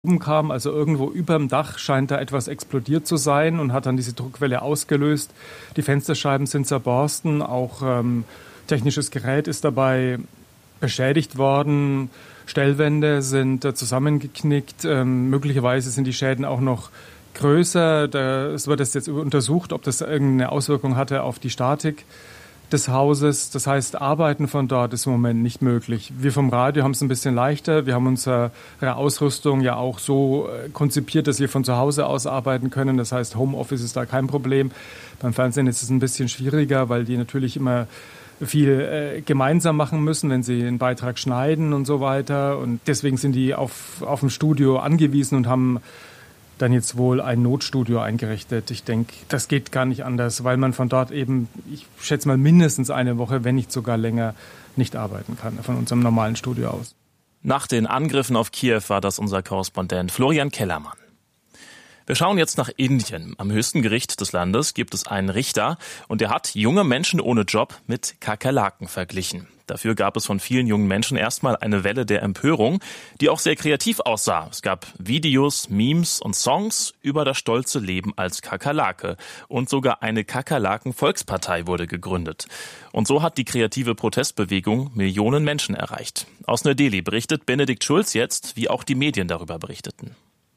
kam, also irgendwo über dem Dach scheint da etwas explodiert zu sein und hat dann diese Druckwelle ausgelöst. Die Fensterscheiben sind zerborsten, auch technisches Gerät ist dabei beschädigt worden, Stellwände sind zusammengeknickt, möglicherweise sind die Schäden auch noch größer. Es wird jetzt untersucht, ob das irgendeine Auswirkung hatte auf die Statik des Hauses. Das heißt, Arbeiten von dort ist im Moment nicht möglich. Wir vom Radio haben es ein bisschen leichter. Wir haben unsere Ausrüstung ja auch so konzipiert, dass wir von zu Hause aus arbeiten können. Das heißt, Homeoffice ist da kein Problem. Beim Fernsehen ist es ein bisschen schwieriger, weil die natürlich immer viel gemeinsam machen müssen, wenn sie einen Beitrag schneiden und so weiter. Und deswegen sind die auf ein Studio angewiesen und haben dann jetzt wohl ein Notstudio eingerichtet. Ich denke, das geht gar nicht anders, weil man von dort eben, ich schätze mal mindestens eine Woche, wenn nicht sogar länger, nicht arbeiten kann, von unserem normalen Studio aus. Nach den Angriffen auf Kiew war das unser Korrespondent Florian Kellermann. Wir schauen jetzt nach Indien. Am höchsten Gericht des Landes gibt es einen Richter und der hat junge Menschen ohne Job mit Kakerlaken verglichen. Dafür gab es von vielen jungen Menschen erstmal eine Welle der Empörung, die auch sehr kreativ aussah. Es gab Videos, Memes und Songs über das stolze Leben als Kakerlake. Und sogar eine Kakerlaken-Volkspartei wurde gegründet. Und so hat die kreative Protestbewegung Millionen Menschen erreicht. Aus Neu-Delhi berichtet Benedikt Schulz jetzt, wie auch die Medien darüber berichteten.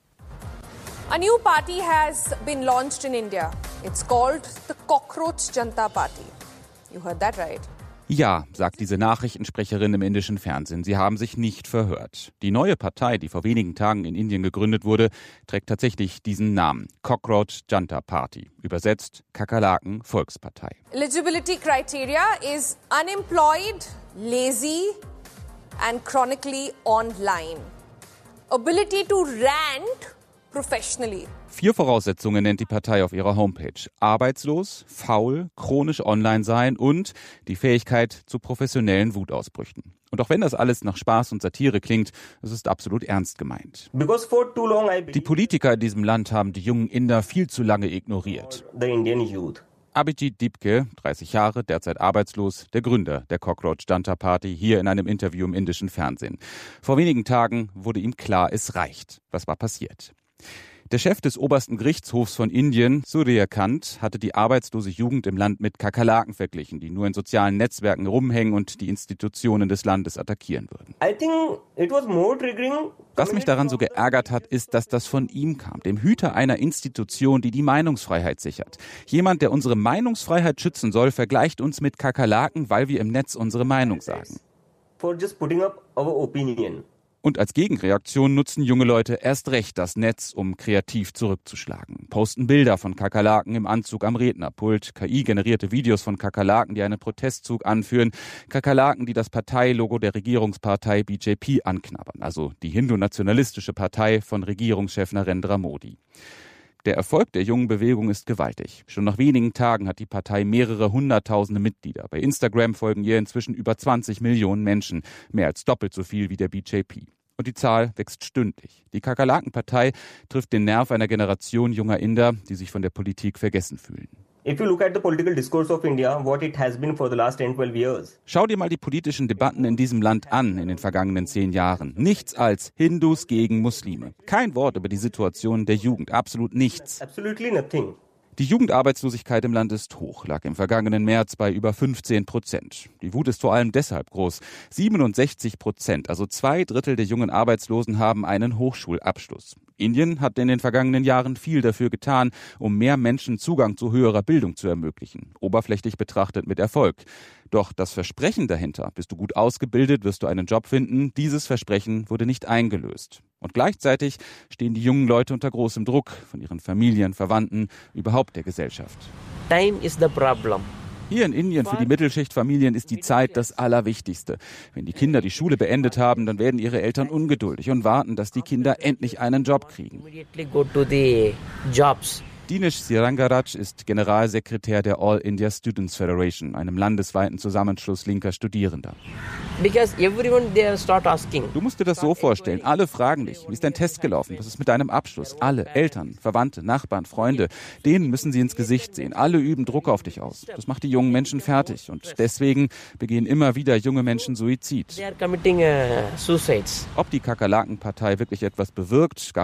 A new party has been launched in India. It's called the Cockroach Janata Party. You heard that right? Ja, sagt diese Nachrichtensprecherin im indischen Fernsehen. Sie haben sich nicht verhört. Die neue Partei, die vor wenigen Tagen in Indien gegründet wurde, trägt tatsächlich diesen Namen. Cockroach Janata Party. Übersetzt Kakerlaken Volkspartei. Eligibility criteria is unemployed, lazy and chronically online. Ability to rant professionally. 4 Voraussetzungen nennt die Partei auf ihrer Homepage. Arbeitslos, faul, chronisch online sein und die Fähigkeit zu professionellen Wutausbrüchen. Und auch wenn das alles nach Spaß und Satire klingt, es ist absolut ernst gemeint. Die Politiker in diesem Land haben die jungen Inder viel zu lange ignoriert. Abhijit Dipke, 30 Jahre, derzeit arbeitslos, der Gründer der Cockroach Janata Party, hier in einem Interview im indischen Fernsehen. Vor wenigen Tagen wurde ihm klar, es reicht. Was war passiert? Der Chef des obersten Gerichtshofs von Indien, Surya Kant, hatte die arbeitslose Jugend im Land mit Kakerlaken verglichen, die nur in sozialen Netzwerken rumhängen und die Institutionen des Landes attackieren würden. Was mich daran so geärgert hat, ist, dass das von ihm kam, dem Hüter einer Institution, die die Meinungsfreiheit sichert. Jemand, der unsere Meinungsfreiheit schützen soll, vergleicht uns mit Kakerlaken, weil wir im Netz unsere Meinung sagen. Und als Gegenreaktion nutzen junge Leute erst recht das Netz, um kreativ zurückzuschlagen. Posten Bilder von Kakerlaken im Anzug am Rednerpult, KI-generierte Videos von Kakerlaken, die einen Protestzug anführen, Kakerlaken, die das Parteilogo der Regierungspartei BJP anknabbern, also die hindu-nationalistische Partei von Regierungschef Narendra Modi. Der Erfolg der jungen Bewegung ist gewaltig. Schon nach wenigen Tagen hat die Partei mehrere hunderttausende Mitglieder. Bei Instagram folgen ihr inzwischen über 20 Millionen Menschen, mehr als doppelt so viel wie der BJP. Und die Zahl wächst stündlich. Die Kakerlaken-Partei trifft den Nerv einer Generation junger Inder, die sich von der Politik vergessen fühlen. Schau dir mal die politischen Debatten in diesem Land an in den vergangenen 10 Jahren. Nichts als Hindus gegen Muslime. Kein Wort über die Situation der Jugend. Absolut nichts. Die Jugendarbeitslosigkeit im Land ist hoch, lag im vergangenen März bei über 15%. Die Wut ist vor allem deshalb groß. 67%, also 2/3 der jungen Arbeitslosen haben einen Hochschulabschluss. Indien hat in den vergangenen Jahren viel dafür getan, um mehr Menschen Zugang zu höherer Bildung zu ermöglichen. Oberflächlich betrachtet mit Erfolg. Doch das Versprechen dahinter, bist du gut ausgebildet, wirst du einen Job finden, dieses Versprechen wurde nicht eingelöst. Und gleichzeitig stehen die jungen Leute unter großem Druck von ihren Familien, Verwandten, überhaupt der Gesellschaft. Time is the problem. Hier in Indien für die Mittelschichtfamilien ist die Zeit das Allerwichtigste. Wenn die Kinder die Schule beendet haben, dann werden ihre Eltern ungeduldig und warten, dass die Kinder endlich einen Job kriegen. Dinesh Sirangaraj ist Generalsekretär der All India Students Federation, einem landesweiten Zusammenschluss linker Studierender. Because everyone they start asking. Du musst dir das so vorstellen, alle fragen dich, wie ist dein Test gelaufen, was ist mit deinem Abschluss? Alle, Eltern, Verwandte, Nachbarn, Freunde, denen müssen sie ins Gesicht sehen. Alle üben Druck auf dich aus. Das macht die jungen Menschen fertig und deswegen begehen immer wieder junge Menschen Suizid. They are committing suicides. Ob die Kakerlakenpartei wirklich etwas bewirkt, gab